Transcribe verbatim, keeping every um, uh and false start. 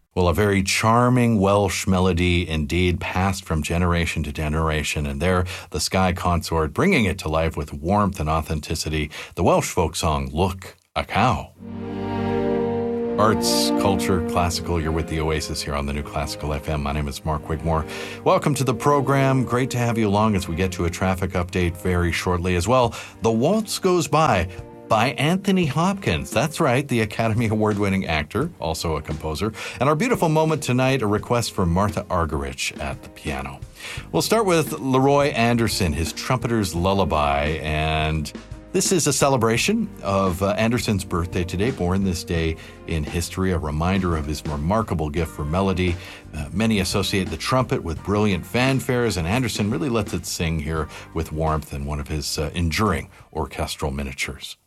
Well, a very charming Welsh melody indeed, passed from generation to generation. And there, the Sky Consort bringing it to life with warmth and authenticity. The Welsh folk song, Look a Cow. Arts, culture, classical. You're with the Oasis here on the New Classical F M. My name is Mark Wigmore. Welcome to the program. Great to have you along as we get to a traffic update very shortly as well. The Waltz Goes By by Anthony Hopkins. That's right, the Academy Award-winning actor, also a composer. And our beautiful moment tonight, a request for Martha Argerich at the piano. We'll start with Leroy Anderson, his Trumpeter's Lullaby, and this is a celebration of uh, Anderson's birthday today, born this day in history, a reminder of his remarkable gift for melody. Uh, many associate the trumpet with brilliant fanfares, and Anderson really lets it sing here with warmth in one of his uh, enduring orchestral miniatures.